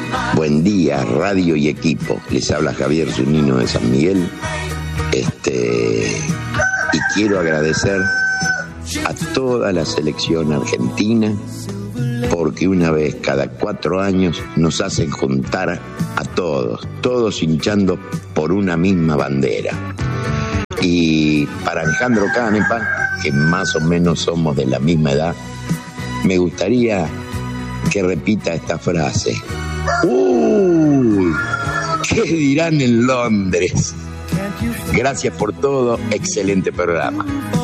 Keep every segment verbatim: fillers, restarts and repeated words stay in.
Buen día, radio y equipo. Les habla Javier Zunino de San Miguel. Este, y quiero agradecer a toda la selección argentina, porque una vez cada cuatro años nos hacen juntar a todos, todos hinchando por una misma bandera. Y para Alejandro Canepa, que más o menos somos de la misma edad, me gustaría que repita esta frase. ¡Uy! ¿Qué dirán en Londres? Gracias por todo, excelente programa.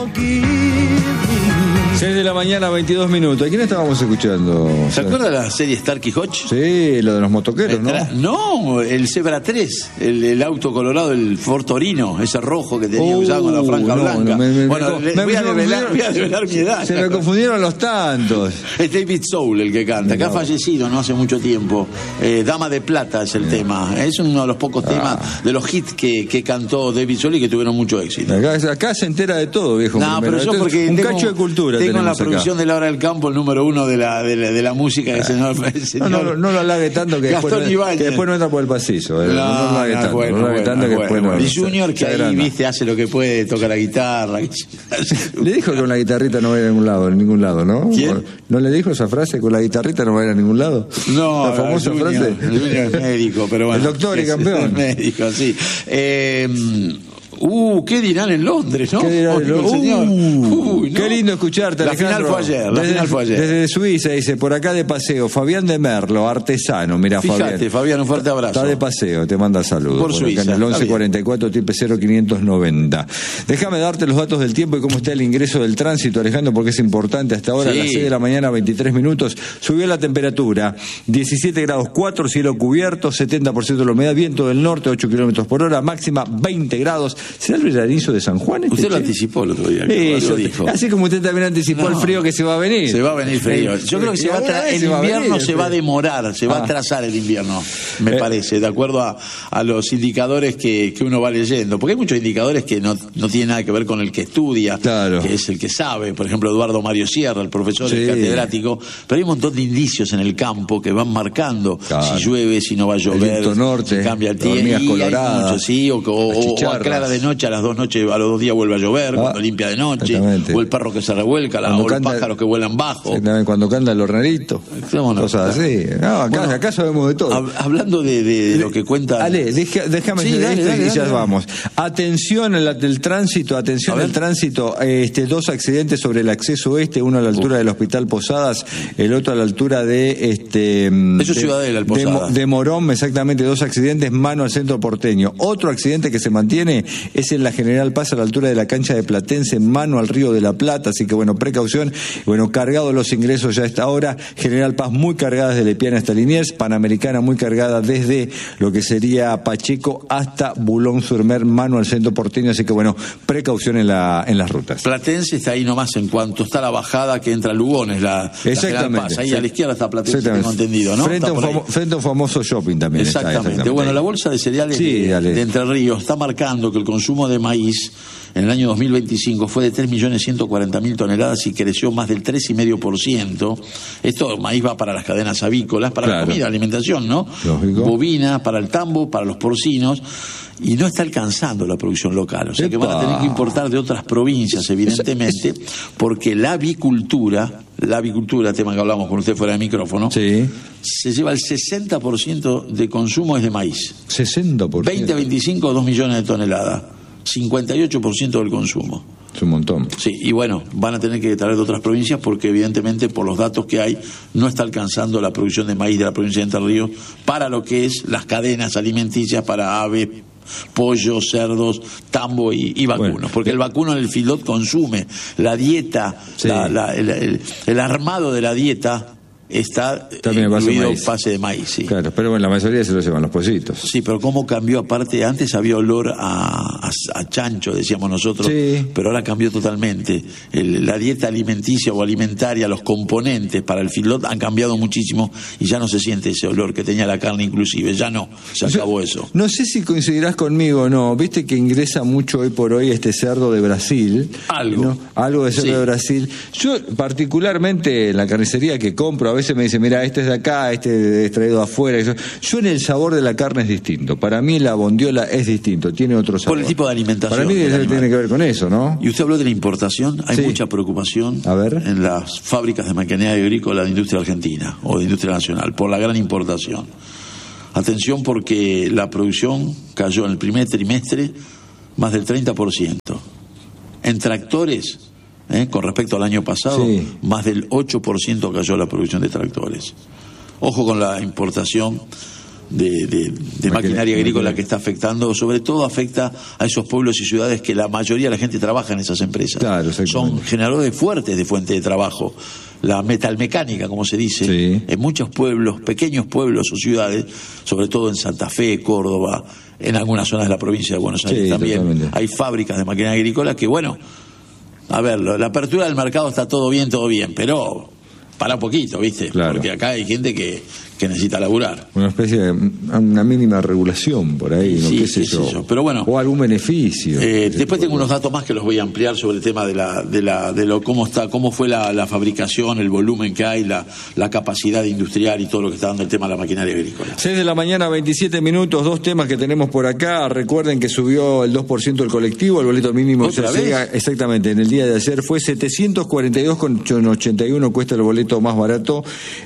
seis de la mañana, veintidós minutos. ¿A quién estábamos escuchando? ¿Se acuerda de la serie Starkey Hodge? Sí, lo de los motoqueros, ¿no? No, el Zebra tres, el, el auto colorado, el Ford Torino, ese rojo que tenía, uh, usado con la franja no, blanca. No, me, me, bueno, me, le, me, voy, a develar, voy a develar mi edad. Se me confundieron los tantos. Es David Soul el que canta, que no. ha fallecido no hace mucho tiempo. Eh, Dama de Plata es el no. tema. Es uno de los pocos ah. temas de los hits que, que cantó David Soul y que tuvieron mucho éxito. Acá, acá se entera de todo, viejo. No, primero. pero yo porque un tengo, cacho de cultura. Tengo la producción acá. de La Hora del Campo, el número uno de la, de la, de la música del señor, el señor no, no, no lo halague tanto que después, no, que después no entra por el pasillo. Eh. No, no, no lo halague tanto. Bueno, no lo bueno, tanto bueno, que bueno. Y Junior, que ahí, viste, hace lo que puede, toca la guitarra. Le dijo que con la guitarrita no va a ir a ningún lado, en ningún lado, ¿no? ¿Quién? ¿No le dijo esa frase? Con la guitarrita no va a ir a ningún lado. No, la famosa Junior, frase. Junior es médico, pero bueno. El doctor y campeón. Es médico, sí. Eh... Uh, ¿qué dirán en Londres, no? ¿Qué dirán en Londres? Señor. Uh, Uy, ¿no? Qué lindo escucharte, la Alejandro. Final fue ayer, la desde, final fue ayer. Desde Suiza, dice, por acá de paseo, Fabián de Merlo, artesano, mira, Fíjate, Fabián. Fabián, un fuerte abrazo. Está de paseo, te manda saludos. Por, por Suiza. Acá en el once cuarenta y cuatro, tipe cero quinientos noventa. Déjame darte los datos del tiempo y cómo está el ingreso del tránsito, Alejandro, porque es importante. Hasta ahora, sí. A las seis de la mañana, veintitrés minutos, subió la temperatura, diecisiete grados cuatro, cielo cubierto, setenta por ciento de la humedad, viento del norte, ocho kilómetros por hora, máxima veinte grados. ¿Será el veranizo de San Juan? Este usted lo anticipó el otro día. Eso, lo dijo. Así como usted también anticipó no, el frío que se va a venir. Se va a venir frío. Yo creo que se va a tra- el se invierno va a se va a demorar, se ah. va a atrasar el invierno, me eh. parece, de acuerdo a, a los indicadores que, que uno va leyendo. Porque hay muchos indicadores que no, no tienen nada que ver con el que estudia, claro. que es el que sabe. Por ejemplo, Eduardo Mario Sierra, el profesor, sí. el catedrático. Pero hay un montón de indicios en el campo que van marcando claro. si llueve, si no va a llover, el norte, si cambia el tiempo. Mucho, sí, o, o, o aclara de noche, a las dos noches, a los dos días vuelve a llover, ah, cuando limpia de noche, o el perro que se revuelca, la, o canta, los pájaros que vuelan bajo. Cuando canta el hornerito, cosas así. No, acá, bueno, acá sabemos de todo. Hab, hablando de, de, de lo que cuenta... Ale, deja, déjame sí, dale, esto dale, y dale, ya dale. vamos. Atención al del tránsito, atención al tránsito. Este, dos accidentes sobre el acceso este, uno a la altura uh. del Hospital Posadas, el otro a la altura de... este Eso es Ciudadela, el Posadas. De, de Morón, exactamente, dos accidentes, mano al centro porteño. Otro accidente que se mantiene es en la General Paz, a la altura de la cancha de Platense, mano al Río de la Plata, así que bueno, precaución. Bueno, cargados los ingresos ya a esta hora, General Paz muy cargada desde Lepiana hasta Liniers, Panamericana muy cargada desde lo que sería Pacheco hasta Boulogne-sur-Mer, mano al centro porteño, así que bueno, precaución en la en las rutas. Platense está ahí nomás en cuanto está la bajada que entra a Lugones, la, exactamente, la Paz, ahí sí. a la izquierda está Platense, tengo entendido, ¿no? Frente a, un famo- frente a un famoso shopping también. Exactamente. Está, exactamente. Bueno, la bolsa de cereales sí, de, de Entre Ríos está marcando que el consumo de maíz en el año dos mil veinticinco fue de tres millones ciento cuarenta mil toneladas y creció más del tres coma cinco por ciento. Esto, maíz va para las cadenas avícolas, para claro. la comida, alimentación, ¿no? Lógico. Bovina, para el tambo, para los porcinos. Y no está alcanzando la producción local. O sea Epa. que van a tener que importar de otras provincias, evidentemente, porque la avicultura, la avicultura, tema que hablamos con usted fuera de micrófono, sí. se lleva el sesenta por ciento de consumo es de maíz. sesenta por ciento. veinte a veinticinco, dos millones de toneladas. cincuenta y ocho por ciento del consumo. Es un montón. Sí, y bueno, van a tener que traer de otras provincias porque evidentemente por los datos que hay no está alcanzando la producción de maíz de la provincia de Entre Ríos para lo que es las cadenas alimenticias para aves, pollos, cerdos, tambo y, y vacunos, bueno, porque el vacuno en el feedlot consume la dieta, sí. la, la, el, el, el armado de la dieta está también incluido pase, pase de maíz, sí. Claro, pero bueno, la mayoría se lo llevan los pollitos. Sí, pero cómo cambió aparte, antes había olor a, a, a chancho, decíamos nosotros, sí. pero ahora cambió totalmente. El, la dieta alimenticia o alimentaria, los componentes para el feedlot han cambiado muchísimo y ya no se siente ese olor que tenía la carne inclusive, ya no, se acabó Yo, eso. No sé si coincidirás conmigo o no, viste que ingresa mucho hoy por hoy este cerdo de Brasil. Algo. ¿no? Algo de cerdo sí. de Brasil. Yo particularmente en la carnicería que compro, a veces me dicen, mira, este es de acá, este es traído de afuera. Eso. Yo en el sabor de la carne es distinto. Para mí la bondiola es distinto, tiene otro sabor. Por el tipo de alimentación. Para mí tiene que ver con eso, ¿no? Y usted habló de la importación. Hay sí. mucha preocupación A ver. en las fábricas de maquinaria agrícola de industria argentina o de industria nacional por la gran importación. Atención, porque la producción cayó en el primer trimestre más del treinta por ciento. En tractores, eh, con respecto al año pasado, sí. más del ocho por ciento cayó la producción de tractores. Ojo con la importación de, de, de maquinaria agrícola que está afectando, sobre todo afecta a esos pueblos y ciudades que la mayoría de la gente trabaja en esas empresas. Claro, son generadores fuertes de fuente de trabajo. La metalmecánica, como se dice, sí. en muchos pueblos, pequeños pueblos o ciudades, sobre todo en Santa Fe, Córdoba, en algunas zonas de la provincia de Buenos Aires sí, también, totalmente. Hay fábricas de maquinaria agrícola que, bueno, a ver, la apertura del mercado está todo bien, todo bien, pero para un poquito, ¿viste? Claro. Porque acá hay gente que, que necesita laburar. Una especie de una mínima regulación por ahí, ¿no? Sí, ¿Qué sé qué yo? sé yo. Pero bueno, o algún beneficio. Eh, después tengo unos datos más que los voy a ampliar sobre el tema de la de la de lo cómo está cómo fue la, la fabricación, el volumen que hay, la, la capacidad industrial y todo lo que está dando el tema de la maquinaria agrícola. seis de la mañana, veintisiete minutos, dos temas que tenemos por acá. Recuerden que subió el dos por ciento el colectivo, el boleto mínimo ¿Otra vez? Llega, exactamente, en el día de ayer fue setecientos cuarenta y dos con ochenta y uno cuesta el boleto más barato.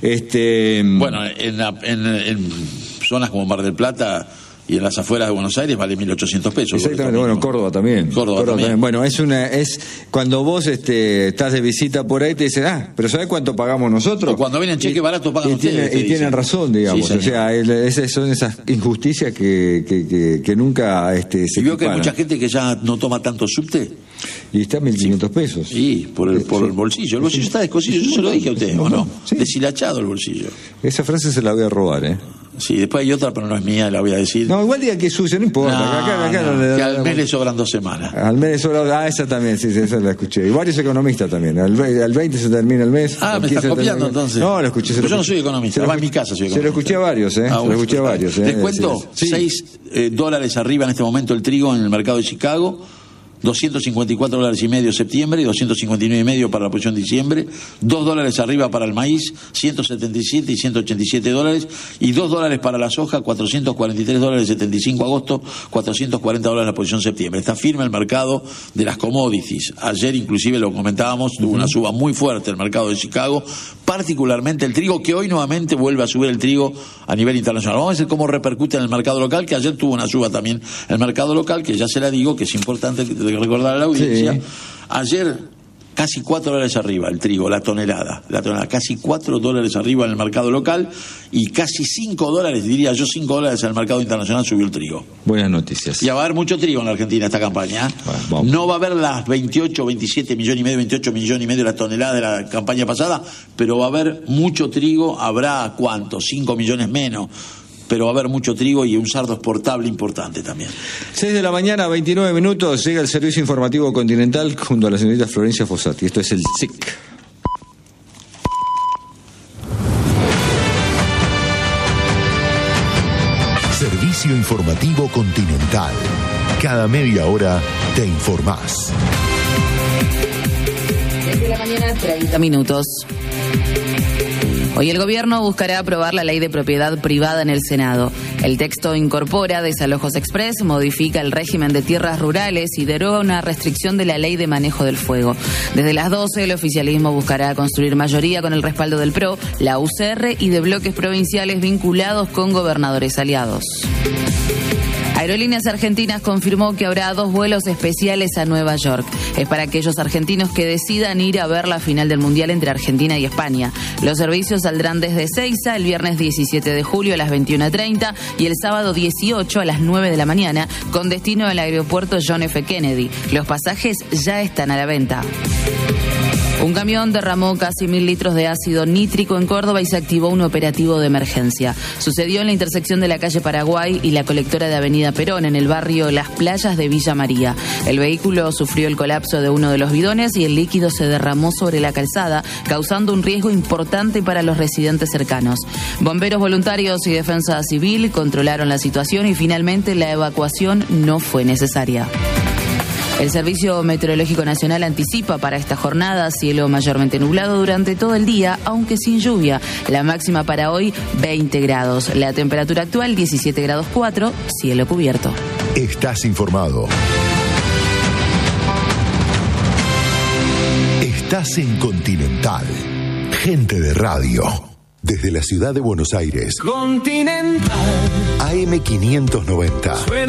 Este Bueno, en, la, en, en zonas como Mar del Plata y en las afueras de Buenos Aires vale mil ochocientos pesos. Exactamente, bueno, Córdoba también. Córdoba, Córdoba también. también. Bueno, es una es cuando vos este estás de visita por ahí te dicen, "Ah, pero ¿sabés cuánto pagamos nosotros?" O cuando vienen cheque barato pagan y ustedes. Tiene, y tienen razón, digamos. Sí, o sea, el, esas son esas injusticias que, que, que, que nunca este se ¿Y vio que hay equiparan. mucha gente que ya no toma tanto subte? Y está a mil quinientos pesos. Sí, por el, por sí. el bolsillo. El bolsillo sí. está descosido, yo se lo dije a usted, ¿o no? Sí. Deshilachado el bolsillo. Esa frase se la voy a robar, ¿eh? Sí, después hay otra, pero no es mía, la voy a decir. No, igual diga que es sucia, no importa. No, acá, acá no, no le, que al mes le sobran dos semanas. Al mes le sobran, ah, esa también, sí, sí, esa la escuché. Y varios economistas también. Al, al veinte se termina el mes. Ah, me está copiando entonces. No, lo escuché. Se lo yo no escuché. soy economista, va en mi casa soy economista. Se lo escuché a varios, ¿eh? Ah, se lo escuché a varios, ¿eh? Les cuento, sí. seis eh, dólares arriba en este momento el trigo en el mercado de Chicago. doscientos cincuenta y cuatro dólares y medio septiembre y doscientos cincuenta y nueve y medio para la posición de diciembre, dos dólares arriba para el maíz, ciento setenta y siete y ciento ochenta y siete dólares, y dos dólares para la soja, cuatrocientos cuarenta y tres dólares setenta y cinco agosto, cuatrocientos cuarenta dólares la posición septiembre. Está firme el mercado de las commodities. Ayer inclusive lo comentábamos, tuvo una suba muy fuerte el mercado de Chicago, particularmente el trigo, que hoy nuevamente vuelve a subir el trigo a nivel internacional. Vamos a ver cómo repercute en el mercado local, que ayer tuvo una suba también el mercado local, que ya se la digo, que es importante recordar a la audiencia. Sí. Ayer casi cuatro dólares arriba el trigo, la tonelada, la tonelada, casi cuatro dólares arriba en el mercado local y casi cinco dólares, diría yo, cinco dólares en el mercado internacional subió el trigo. Buenas noticias. Y va a haber mucho trigo en la Argentina esta campaña. Bueno, no va a haber las veintiocho, veintisiete millones y medio, veintiocho millones y medio de la tonelada de la campaña pasada, pero va a haber mucho trigo, habrá ¿cuánto? cinco millones menos. Pero va a haber mucho trigo y un sardo exportable importante también. seis de la mañana, veintinueve minutos, llega el Servicio Informativo Continental junto a la señorita Florencia Fossati. Esto es el S I C. Servicio Informativo Continental. Cada media hora te informás. seis de la mañana, treinta minutos. Hoy el gobierno buscará aprobar la ley de propiedad privada en el Senado. El texto incorpora desalojos express, modifica el régimen de tierras rurales y deroga una restricción de la ley de manejo del fuego. Desde las doce el oficialismo buscará construir mayoría con el respaldo del P R O, la U C R y de bloques provinciales vinculados con gobernadores aliados. Aerolíneas Argentinas confirmó que habrá dos vuelos especiales a Nueva York. Es para aquellos argentinos que decidan ir a ver la final del Mundial entre Argentina y España. Los servicios saldrán desde Ezeiza el viernes diecisiete de julio a las veintiuna treinta y el sábado dieciocho a las nueve de la mañana con destino al aeropuerto John F. Kennedy. Los pasajes ya están a la venta. Un camión derramó casi mil litros de ácido nítrico en Córdoba y se activó un operativo de emergencia. Sucedió en la intersección de la calle Paraguay y la colectora de Avenida Perón, en el barrio Las Playas de Villa María. El vehículo sufrió el colapso de uno de los bidones y el líquido se derramó sobre la calzada, causando un riesgo importante para los residentes cercanos. Bomberos voluntarios y defensa civil controlaron la situación y finalmente la evacuación no fue necesaria. El Servicio Meteorológico Nacional anticipa para esta jornada cielo mayormente nublado durante todo el día, aunque sin lluvia. La máxima para hoy, veinte grados. La temperatura actual, diecisiete grados cuatro, cielo cubierto. Estás informado. Estás en Continental. Gente de radio. Desde la ciudad de Buenos Aires. Continental. A M quinientos noventa. Suena